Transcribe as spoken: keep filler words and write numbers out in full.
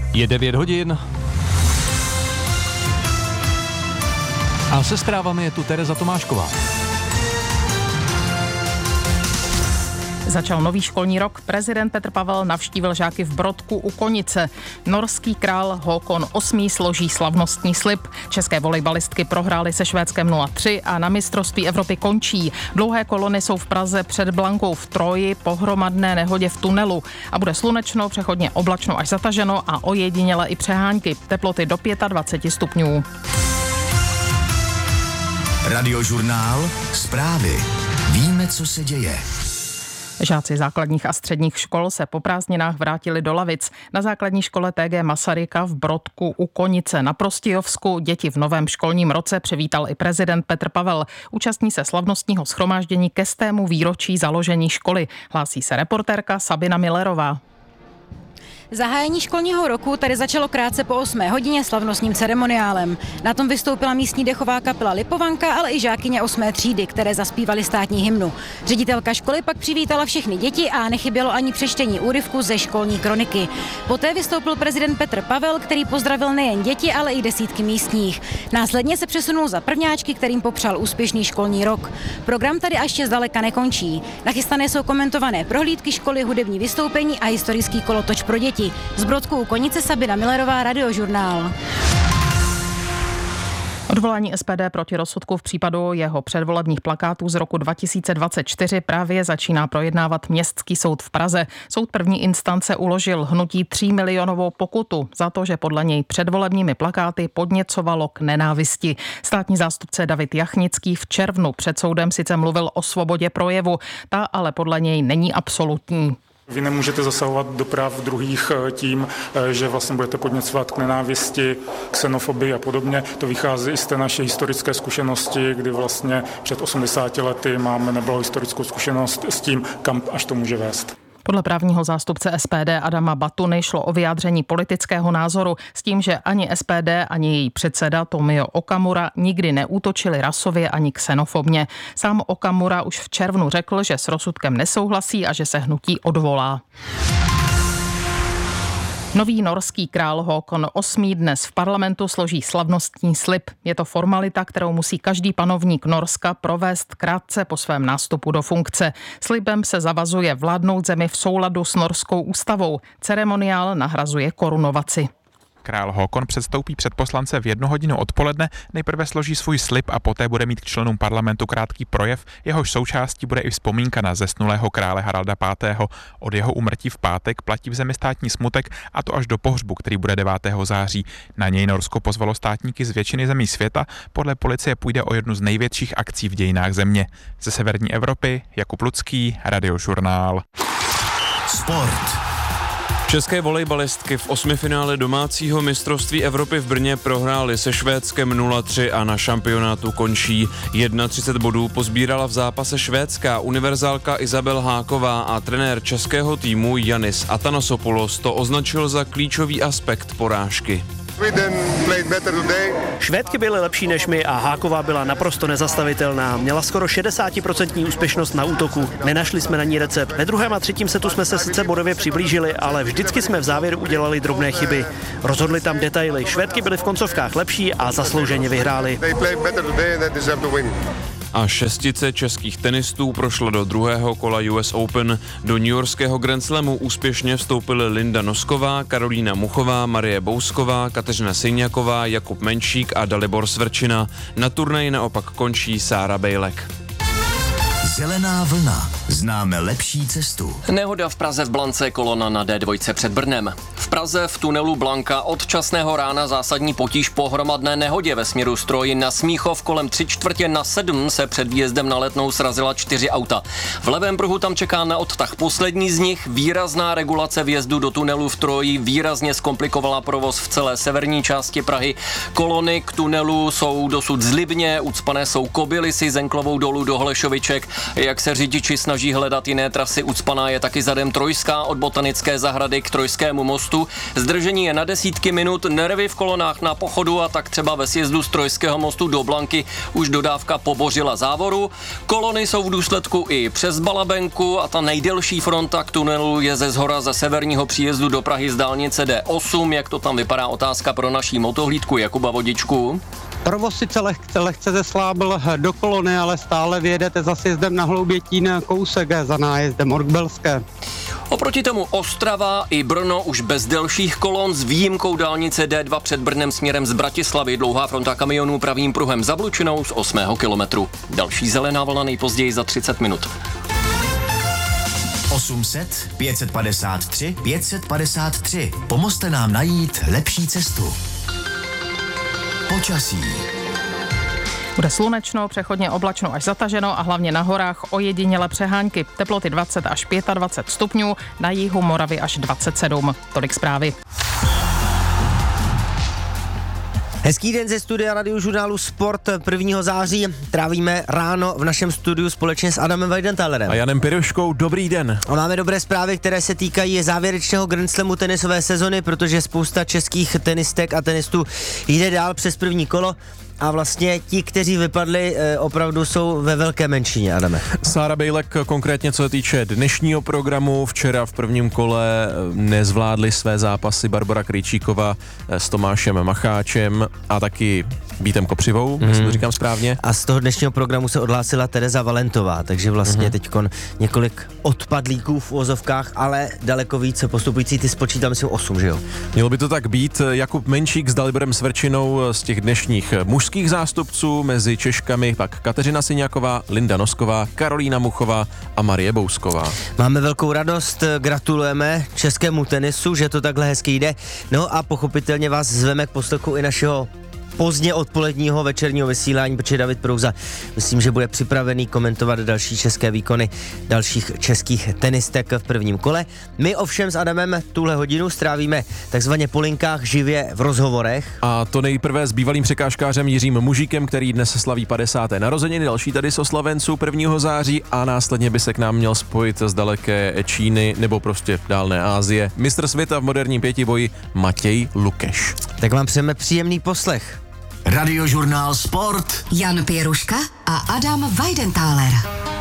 Je devět hodin. A se zprávami je tu Tereza Tomášková. Začal nový školní rok. Prezident Petr Pavel navštívil žáky v Brodku u Konice. Norský král Håkon osmý složí slavnostní slib. České volejbalistky prohrály se Švédskem nula tři a na mistrovství Evropy končí. Dlouhé kolony jsou v Praze před Blankou v Troji po hromadné nehodě v tunelu. A bude slunečno, přechodně oblačno až zataženo a ojediněle i přehánky. Teploty do dvacet pět stupňů. Radiožurnál, zprávy. Víme, co se děje. Žáci základních a středních škol se po prázdninách vrátili do lavic. Na základní škole T G Masaryka v Brodku u Konice na Prostějovsku děti v novém školním roce přivítal i prezident Petr Pavel. Účastní se slavnostního shromáždění ke stému výročí založení školy. Hlásí se reportérka Sabina Millerová. Zahájení školního roku tady začalo krátce po osmé hodině slavnostním ceremoniálem. Na tom vystoupila místní dechová kapela Lipovanka, ale i žákyně osmé třídy, které zaspívaly státní hymnu. Ředitelka školy pak přivítala všechny děti a nechybělo ani přečtení úryvku ze školní kroniky. Poté vystoupil prezident Petr Pavel, který pozdravil nejen děti, ale i desítky místních. Následně se přesunul za prvňáčky, kterým popřál úspěšný školní rok. Program tady ještě zdaleka nekončí. Nachystané jsou komentované prohlídky školy, hudební vystoupení a historický kolotoč pro děti. Z Brodku u Konice Sabina Millerová, Radiožurnál. Odvolání S P D proti rozsudku v případu jeho předvolebních plakátů z roku dva tisíce dvacet čtyři právě začíná projednávat Městský soud v Praze. Soud první instance uložil hnutí třímilionovou pokutu za to, že podle něj předvolebními plakáty podněcovalo k nenávisti. Státní zástupce David Jachnický v červnu před soudem sice mluvil o svobodě projevu, ta ale podle něj není absolutní. Vy nemůžete zasahovat do práv druhých tím, že vlastně budete podněcovat k nenávisti, xenofobii a podobně. To vychází i z té naší historické zkušenosti, kdy vlastně před osmdesáti lety máme nebylo historickou zkušenost s tím, kam až to může vést. Podle právního zástupce S P D Adama Batuny šlo o vyjádření politického názoru s tím, že ani S P D, ani její předseda Tomio Okamura nikdy neútočili rasově ani xenofobně. Sám Okamura už v červnu řekl, že s rozsudkem nesouhlasí a že se hnutí odvolá. Nový norský král Håkon osmý dnes v parlamentu složí slavnostní slib. Je to formalita, kterou musí každý panovník Norska provést krátce po svém nástupu do funkce. Slibem se zavazuje vládnout zemi v souladu s norskou ústavou. Ceremoniál nahrazuje korunovaci. Král Håkon předstoupí před poslance v jednu hodinu odpoledne, nejprve složí svůj slib a poté bude mít k členům parlamentu krátký projev, jehož součástí bude i vzpomínka na zesnulého krále Haralda pátého. Od jeho úmrtí v pátek platí v zemi státní smutek, a to až do pohřbu, který bude devátého září. Na něj Norsko pozvalo státníky z většiny zemí světa, podle policie půjde o jednu z největších akcí v dějinách země. Ze severní Evropy Jakub Lucký, Radiožurnál. Sport. České volejbalistky v osmifinále domácího mistrovství Evropy v Brně prohrály se Švédskem nula tři a na šampionátu končí. třicet jedna bodů pozbírala v zápase švédská univerzálka Izabel Háková a trenér českého týmu Janis Atanasopoulos to označil za klíčový aspekt porážky. Švédky byly lepší než my a Háková byla naprosto nezastavitelná. Měla skoro šedesát procent úspěšnost na útoku. Nenašli jsme na ní recept. Ve druhém a třetím setu jsme se sice bodově přiblížili, ale vždycky jsme v závěru udělali drobné chyby. Rozhodli tam detaily. Švédky byly v koncovkách lepší a zaslouženě vyhrály. A šestice českých tenistů prošlo do druhého kola U S Open. Do newyorského Grand Slamu úspěšně vstoupily Linda Nosková, Karolína Muchová, Marie Bousková, Kateřina Sejňaková, Jakub Menšík a Dalibor Svrčina. Na turnaji naopak končí Sára Bejlek. Zelená vlna. Známe lepší cestu. Nehoda v Praze v Blance, kolona na D dva před Brnem. V Praze v tunelu Blanka od časného rána zásadní potíž po hromadné nehodě ve směru Stroji na Smíchov kolem tři čtvrtě na sedm se před výjezdem na Letnou srazila čtyři auta. V levém pruhu tam čeká na odtah poslední z nich. Výrazná regulace vjezdu do tunelu v Troji výrazně zkomplikovala provoz v celé severní části Prahy. Kolony k tunelu jsou dosud z Libně, ucpané jsou Kobylisy, Zenklovou dolů do Holešoviček. Jak se řidiči snaží hledat jiné trasy, ucpaná je taky zadem Trojská od Botanické zahrady k Trojskému mostu. Zdržení je na desítky minut, nervy v kolonách na pochodu a tak třeba ve sjezdu z Trojského mostu do Blanky už dodávka pobořila závoru. Kolony jsou v důsledku i přes Balabenku a ta nejdelší fronta k tunelu je ze zhora ze severního příjezdu do Prahy z dálnice D osm. Jak to tam vypadá, otázka pro naší motohlídku Jakuba Vodičku. Provoz sice lehce, lehce zeslábil do kolony, ale stále vyjedete za sjezdem na Hloubětín kousek za nájezdem Orkbelské. Oproti tomu Ostrava i Brno už bez delších kolon s výjimkou dálnice D dva před Brnem směrem z Bratislavy. Dlouhá fronta kamionů pravým pruhem za Blučinou z osmého kilometru. Další zelená vlna nejpozději za třicet minut. osm set, pět set padesát tři, pět set padesát tři. Pomozte nám najít lepší cestu. Počasí. Bude slunečno, přechodně oblačno až zataženo a hlavně na horách ojedinělé přehánky. Teploty dvacet až dvacet pět stupňů, na jihu Moravy až dvacet sedm. Tolik zprávy. Hezký den ze studia Radiožurnálu Sport prvního září. Trávíme ráno v našem studiu společně s Adamem Weidenthalerem. A Janem Piroškou, dobrý den. A máme dobré zprávy, které se týkají závěrečného Grand Slamu tenisové sezony, protože spousta českých tenistek a tenistů jde dál přes první kolo. A vlastně ti, kteří vypadli, opravdu jsou ve velké menšině, Adame. Sára Bejlek konkrétně, co se týče dnešního programu, včera v prvním kole nezvládli své zápasy Barbora Krejčíková s Tomášem Macháčem a taky Vítem Kopřivou, mm. jestli to říkám správně. A z toho dnešního programu se odhlásila Tereza Valentová, takže vlastně mm. teďkon několik odpadlíků v uvozovkách, ale daleko více postupující, ty spočítám si osm, že jo? Mělo by to tak být. Jakub Menčík s Daliborem Sverčinou z těch dnešních mužských zástupců, mezi Češkami pak Kateřina Syňáková, Linda Nosková, Karolína Muchová a Marie Bousková. Máme velkou radost, gratulujeme českému tenisu, že to takhle hezky jde. No a pochopitelně vás zveme k poslechu i našeho pozdně odpoledního večerního vysílání, protože David Prouza myslím, že bude připravený komentovat další české výkony dalších českých tenistek v prvním kole. My ovšem s Adamem tuhle hodinu strávíme takzvaně po linkách živě v rozhovorech. A to nejprve s bývalým překážkářem Jiřím Mužíkem, který dnes slaví padesáté narozeniny, další tady z oslavenců prvního září a následně by se k nám měl spojit z daleké Číny nebo prostě dálné Asie mistr světa v moderním pětiboji Matěj Lukeš. Tak vám přejeme příjemný poslech. Radiožurnál Sport. Jan Pěruška a Adam Weidenthaler.